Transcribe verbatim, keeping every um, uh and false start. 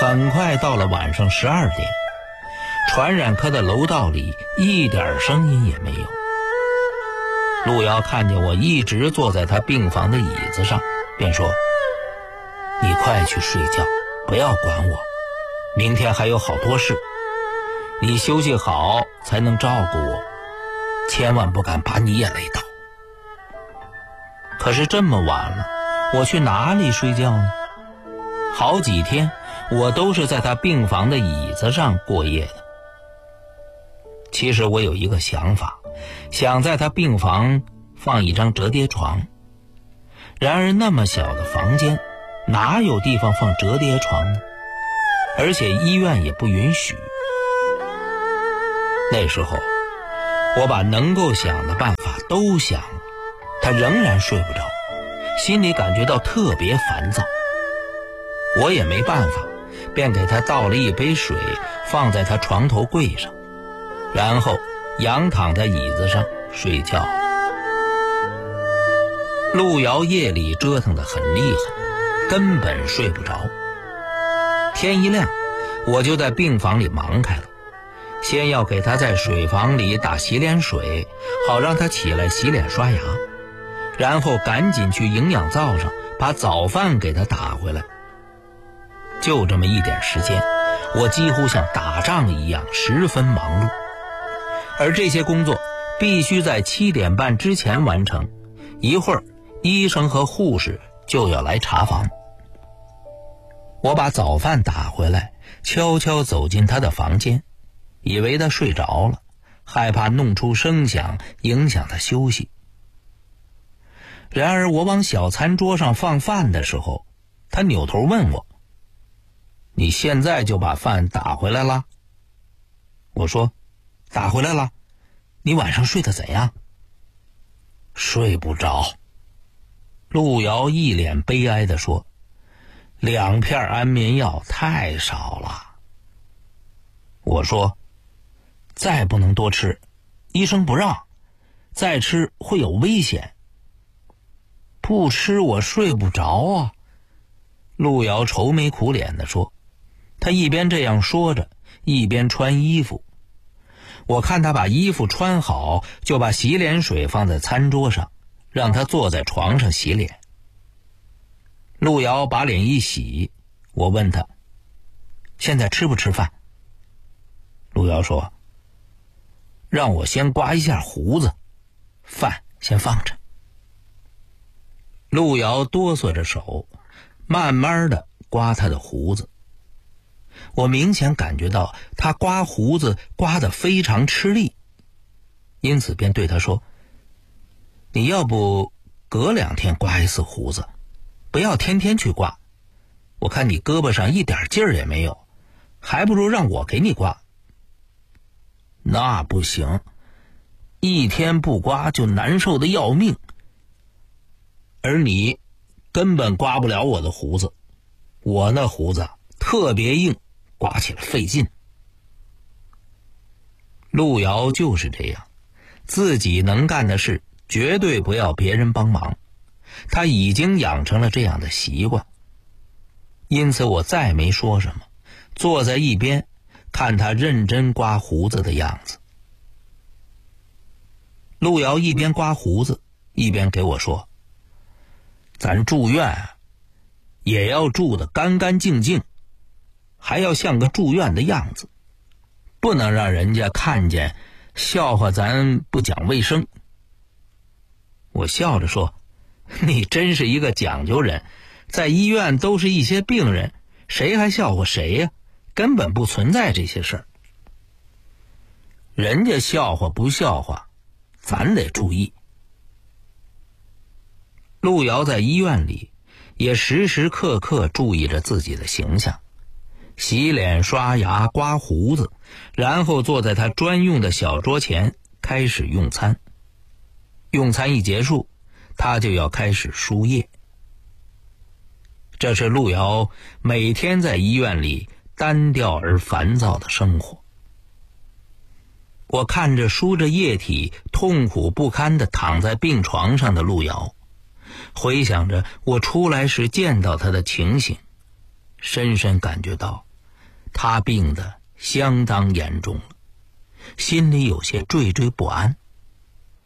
很快到了晚上十二点，传染科的楼道里一点声音也没有。陆瑶看见我一直坐在他病房的椅子上，便说：你快去睡觉，不要管我，明天还有好多事，你休息好才能照顾我，千万不敢把你也累倒。可是这么晚了，我去哪里睡觉呢？好几天我都是在他病房的椅子上过夜的。其实我有一个想法，想在他病房放一张折叠床，然而那么小的房间哪有地方放折叠床呢？而且医院也不允许。那时候我把能够想的办法都想了，他仍然睡不着，心里感觉到特别烦躁。我也没办法，便给他倒了一杯水放在他床头柜上，然后仰躺在椅子上睡觉。陆瑶夜里折腾得很厉害，根本睡不着。天一亮，我就在病房里忙开了，先要给他在水房里打洗脸水，好让他起来洗脸刷牙，然后赶紧去营养灶上把早饭给他打回来。就这么一点时间，我几乎像打仗一样十分忙碌，而这些工作必须在七点半之前完成，一会儿医生和护士就要来查房。我把早饭打回来，悄悄走进他的房间，以为他睡着了，害怕弄出声响影响他休息。然而我往小餐桌上放饭的时候，他扭头问我：你现在就把饭打回来了？我说：打回来了。你晚上睡得怎样？睡不着。陆瑶一脸悲哀地说：两片安眠药太少了。我说：再不能多吃，医生不让，再吃会有危险。不吃我睡不着啊。陆瑶愁眉苦脸地说。他一边这样说着，一边穿衣服。我看他把衣服穿好，就把洗脸水放在餐桌上，让他坐在床上洗脸。陆瑶把脸一洗，我问他：现在吃不吃饭？陆瑶说：让我先刮一下胡子，饭先放着。陆瑶哆嗦着手，慢慢地刮他的胡子。我明显感觉到他刮胡子刮得非常吃力，因此便对他说：你要不隔两天刮一次胡子，不要天天去刮，我看你胳膊上一点劲儿也没有，还不如让我给你刮。那不行，一天不刮就难受得要命，而你根本刮不了我的胡子，我那胡子特别硬，刮起来费劲。陆瑶就是这样，自己能干的事绝对不要别人帮忙，他已经养成了这样的习惯。因此我再没说什么，坐在一边看他认真刮胡子的样子。陆瑶一边刮胡子一边给我说：咱住院也要住得干干净净，还要像个住院的样子，不能让人家看见笑话咱不讲卫生。我笑着说：你真是一个讲究人，在医院都是一些病人，谁还笑话谁呀？根本不存在这些事儿。人家笑话不笑话，咱得注意。陆瑶在医院里也时时刻刻注意着自己的形象，洗脸刷牙刮胡子，然后坐在他专用的小桌前开始用餐。用餐一结束，他就要开始输液。这是陆瑶每天在医院里单调而烦躁的生活。我看着输着液体痛苦不堪地躺在病床上的陆瑶，回想着我出来时见到他的情形，深深感觉到他病得相当严重了，心里有些惴惴不安。